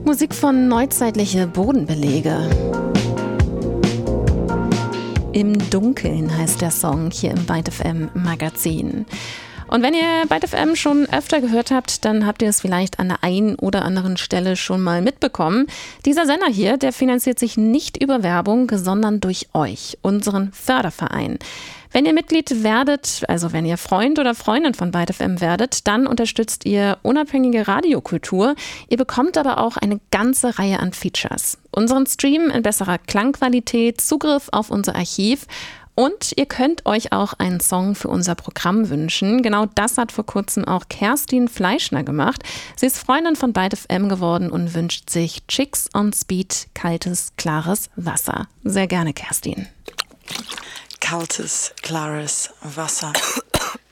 Musik von Neuzeitliche Bodenbelege. Im Dunkeln heißt der Song hier im Byte FM Magazin. Und wenn ihr Byte FM schon öfter gehört habt, dann habt ihr es vielleicht an der einen oder anderen Stelle schon mal mitbekommen. Dieser Sender hier, der finanziert sich nicht über Werbung, sondern durch euch, unseren Förderverein. Wenn ihr Mitglied werdet, also wenn ihr Freund oder Freundin von Byte FM werdet, dann unterstützt ihr unabhängige Radiokultur. Ihr bekommt aber auch eine ganze Reihe an Features. Unseren Stream in besserer Klangqualität, Zugriff auf unser Archiv. Und ihr könnt euch auch einen Song für unser Programm wünschen. Genau das hat vor kurzem auch Kerstin Fleischner gemacht. Sie ist Freundin von Byte FM geworden und wünscht sich Chicks on Speed, kaltes, klares Wasser. Sehr gerne, Kerstin. Kaltes, klares Wasser.